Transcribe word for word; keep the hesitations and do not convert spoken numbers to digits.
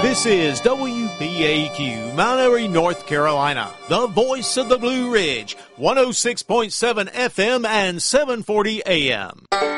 This is W P A Q, Mount Airy, North Carolina, the voice of the Blue Ridge, one oh six point seven F M and seven forty A M.